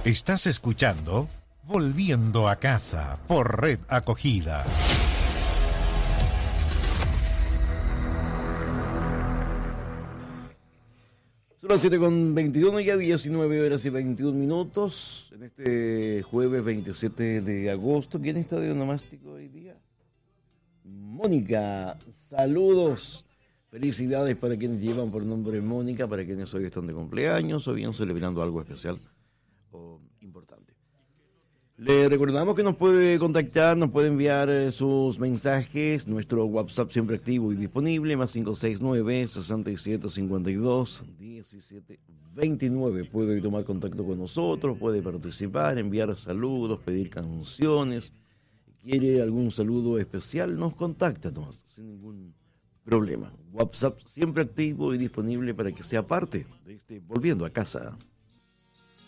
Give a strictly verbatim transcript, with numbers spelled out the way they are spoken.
Estás escuchando Volviendo a Casa por Red Acogida. Son las siete con veintiuno, ya diecinueve horas y veintiún minutos. En este jueves veintisiete de agosto. ¿Quién está de onomástico hoy día? Mónica, saludos. Felicidades para quienes llevan por nombre Mónica, para quienes hoy están de cumpleaños o bien celebrando algo especial o importante. Le recordamos que nos puede contactar, nos puede enviar eh, sus mensajes, nuestro WhatsApp siempre activo y disponible, más cinco seis nueve, seis siete cinco dos, uno siete dos nueve. Puede tomar contacto con nosotros, puede participar, enviar saludos, pedir canciones. ¿Quiere algún saludo especial? Nos contacta, Tomás, sin ningún problema. WhatsApp siempre activo y disponible para que sea parte de este Volviendo a Casa.